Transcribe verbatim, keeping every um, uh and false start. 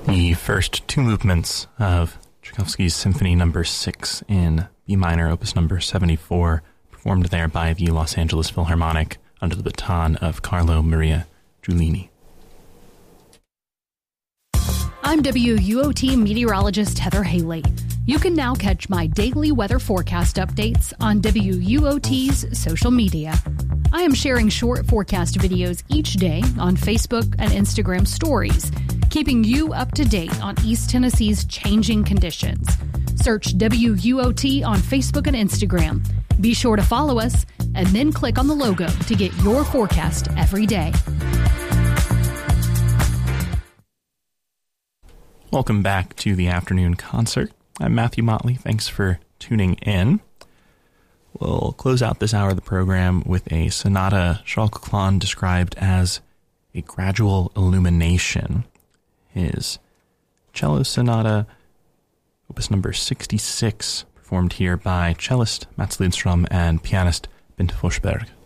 The first two movements of Tchaikovsky's Symphony Number six in B minor, Opus Number seventy-four, performed there by the Los Angeles Philharmonic under the baton of Carlo Maria Giulini. I'm W U O T meteorologist Heather Haley. You can now catch my daily weather forecast updates on W U O T's social media. I am sharing short forecast videos each day on Facebook and Instagram stories, keeping you up to date on East Tennessee's changing conditions. Search W U O T on Facebook and Instagram. Be sure to follow us and then click on the logo to get your forecast every day. Welcome back to the afternoon concert. I'm Matthew Motley. Thanks for tuning in. We'll close out this hour of the program with a sonata Charles Coquelin described as a gradual illumination. His cello sonata, opus number sixty-six, performed here by cellist Mats Lidström and pianist Bente Forsberg.